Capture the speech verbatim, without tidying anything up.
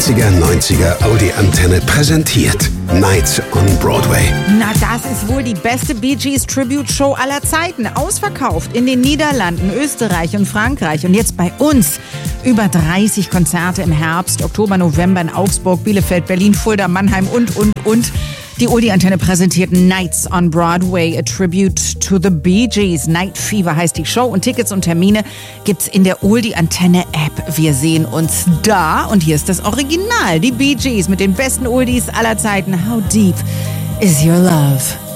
achtziger, neunziger Audi Antenne präsentiert Nights on Broadway. Na, das ist wohl die beste Bee Gees Tribute Show aller Zeiten. Ausverkauft in den Niederlanden, Österreich und Frankreich. Und jetzt bei uns über dreißig Konzerte im Herbst, Oktober, November in Augsburg, Bielefeld, Berlin, Fulda, Mannheim und, und, und. Die Oldie-Antenne präsentiert Nights on Broadway, a tribute to the Bee Gees. Night Fever heißt die Show und Tickets und Termine gibt's in der Oldie-Antenne-App. Wir sehen uns da und hier ist das Original, die Bee Gees mit den besten Oldies aller Zeiten. How deep is your love?